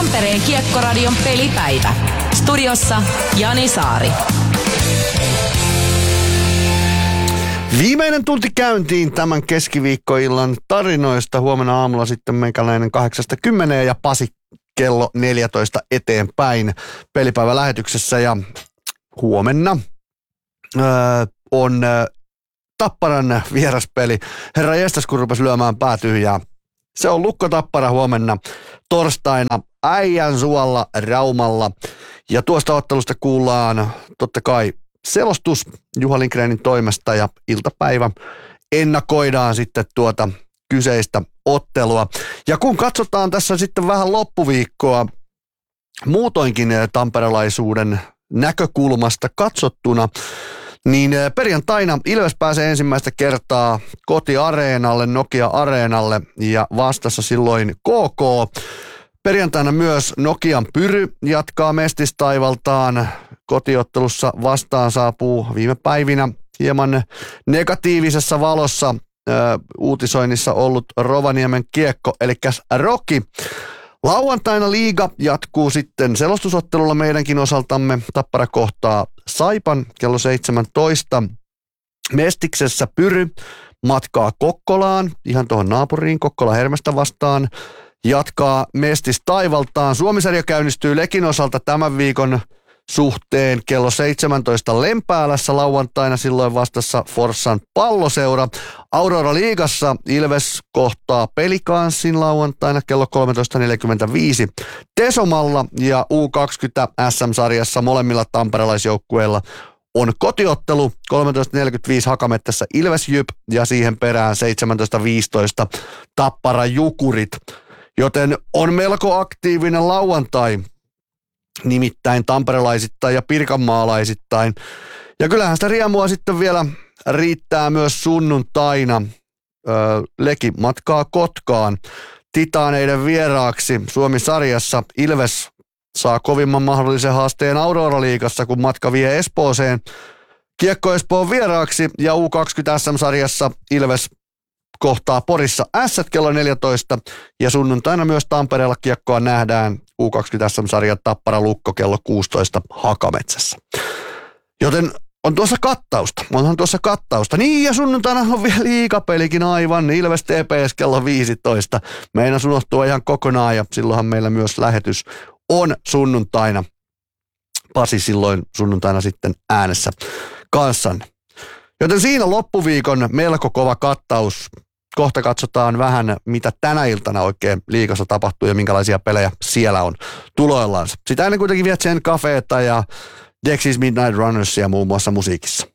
Tampereen Kiekkoradion pelipäivä. Studiossa Jani Saari. Viimeinen tunti käyntiin tämän keskiviikkoillan tarinoista. Huomenna aamulla sitten meikäläinen 8:10 ja Pasi kello 14 eteenpäin pelipäivä lähetyksessä. Ja huomenna on Tapparan vieraspeli. Herra jestas, kun rupesi lyömään päätyhjää. Se on Lukko Tappara huomenna torstaina Äijänsuolla Raumalla. Ja tuosta ottelusta kuullaan totta kai selostus Juha Lindgrenin toimesta ja iltapäivä ennakoidaan sitten tuota kyseistä ottelua. Ja kun katsotaan tässä sitten vähän loppuviikkoa muutoinkin tamperelaisuuden näkökulmasta katsottuna, niin perjantaina Ilves pääsee ensimmäistä kertaa kotiareenalle, Nokia-areenalle ja vastassa silloin KK. Perjantaina myös Nokian Pyry jatkaa mestistaivaltaan. Kotiottelussa vastaan saapuu viime päivinä hieman negatiivisessa valossa uutisoinnissa ollut Rovaniemen Kiekko, eli Roki. Lauantaina liiga jatkuu sitten selostusottelulla meidänkin osaltamme. Tappara kohtaa Saipan kello 17. Mestiksessä Pyry matkaa Kokkolaan, ihan tuohon naapuriin, Kokkola Hermestä vastaan. Jatkaa mestistaivaltaan. Suomisarja käynnistyy Lekin osalta tämän viikon suhteen kello 17 Lempäälässä lauantaina, silloin vastassa Forssan Palloseura. Aurora Liigassa Ilves kohtaa Pelikanssin lauantaina kello 13.45 Tesomalla ja U20 SM-sarjassa molemmilla tamperelaisjoukkueilla on kotiottelu 13.45 Hakamettässä Ilves Jyp ja siihen perään 17.15 Tappara Jukurit. Joten on melko aktiivinen lauantai, nimittäin tamperelaisittain ja pirkanmaalaisittain. Ja kyllähän sitä riemua sitten vielä riittää myös sunnuntaina. Leki matkaa Kotkaan Titaaneiden vieraaksi Suomi-sarjassa. Ilves saa kovimman mahdollisen haasteen Aurora-liigassa, kun matka vie Espooseen Kiekko Espoon vieraaksi. Ja U20 SM-sarjassa Ilves kohtaa Porissa Ässät kello 14 ja sunnuntaina myös Tampereella kiekkoa nähdään U20 SM-sarjan Tappara Lukko kello 16 Hakametsässä. Joten onhan tuossa kattausta. Niin ja sunnuntaina on vielä liigapelikin aivan, Ilves TPS kello 15. Meinas unohtua ihan kokonaan ja silloinhan meillä myös lähetys on sunnuntaina. Pasi silloin sunnuntaina sitten äänessä kanssanne. Joten siinä loppuviikon melko kova kattaus. Kohta katsotaan vähän, mitä tänä iltana oikein liigassa tapahtuu ja minkälaisia pelejä siellä on tuloillaan. Sitä ennen kuitenkin vielä Zen Cafeta ja Dexys Midnight Runnersia muun muassa musiikissa.